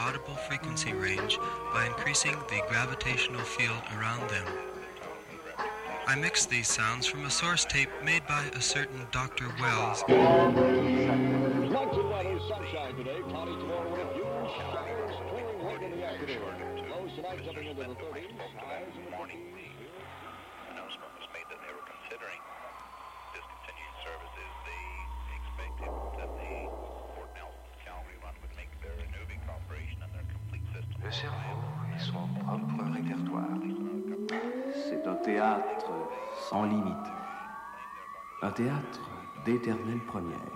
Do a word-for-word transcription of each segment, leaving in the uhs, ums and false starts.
audible frequency range by increasing the gravitational field around them. I mixed these sounds from a source tape made by a certain Doctor Wells. Lots of weather, sunshine today, cloudy tomorrow with a few showers, clearing late in the afternoon. Lows tonight jumping into the thirties, highs in the fifties. Announcement was made that they were considering discontinued services. They expected that the Fort Nelson Calgary run would make their Inuvik operation and their complete system. Le cerveau est son propre répertoire. C'est un théâtre sans limite. Un théâtre d'éternelle première.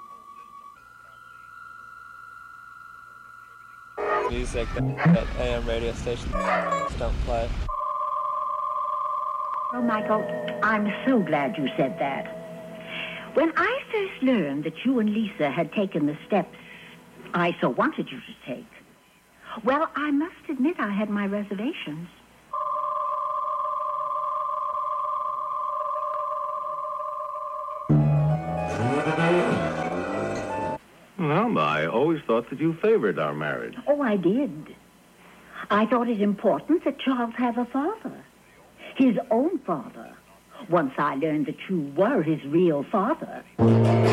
Music that A M radio stations don't play. Oh, Michael, I'm so glad you said that. When I first learned that you and Lisa had taken the steps I so wanted you to take, well, I must admit I had my reservations. Well, I always thought that you favored our marriage. Oh, I did. I thought it important that Charles have a father. His own father. Once I learned that you were his real father.